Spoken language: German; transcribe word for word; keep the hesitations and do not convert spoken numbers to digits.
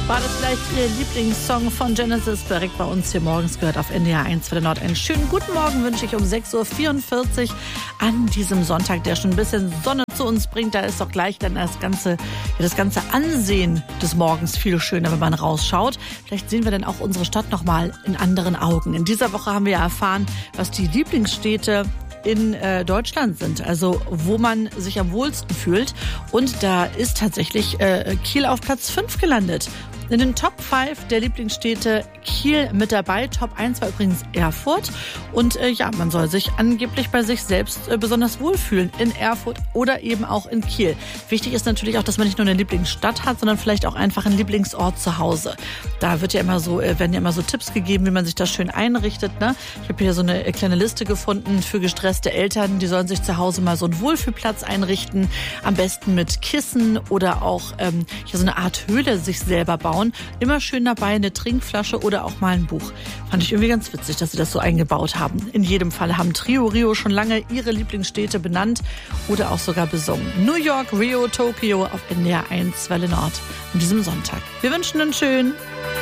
War das vielleicht Ihr Lieblingssong von Genesis? Direkt bei uns hier morgens gehört auf N D R eins Welle Nord. Einen schönen guten Morgen wünsche ich um sechs Uhr vierundvierzig an diesem Sonntag, der schon ein bisschen Sonne zu uns bringt. Da ist doch gleich dann das ganze, das ganze Ansehen des Morgens viel schöner, wenn man rausschaut. Vielleicht sehen wir dann auch unsere Stadt noch mal in anderen Augen. In dieser Woche haben wir ja erfahren, was die Lieblingsstädte in äh, Deutschland sind, also wo man sich am wohlsten fühlt. Und da ist tatsächlich äh, Kiel auf Platz fünf gelandet. In den Top fünf der Lieblingsstädte Kiel mit dabei. Top eins war übrigens Erfurt. Und äh, ja, man soll sich angeblich bei sich selbst äh, besonders wohlfühlen in Erfurt oder eben auch in Kiel. Wichtig ist natürlich auch, dass man nicht nur eine Lieblingsstadt hat, sondern vielleicht auch einfach einen Lieblingsort zu Hause. Da wird ja immer so, äh, werden ja immer so Tipps gegeben, wie man sich das schön einrichtet. Ne? Ich habe hier so eine kleine Liste gefunden für gestresste Eltern. Die sollen sich zu Hause mal so einen Wohlfühlplatz einrichten. Am besten mit Kissen oder auch ähm, hier so eine Art Höhle sich selber bauen. Immer schön dabei eine Trinkflasche oder auch mal ein Buch. Fand ich irgendwie ganz witzig, dass sie das so eingebaut haben. In jedem Fall haben Trio Rio schon lange ihre Lieblingsstädte benannt oder auch sogar besungen. New York, Rio, Tokio auf N D R eins Welle Nord an diesem Sonntag. Wir wünschen einen schönen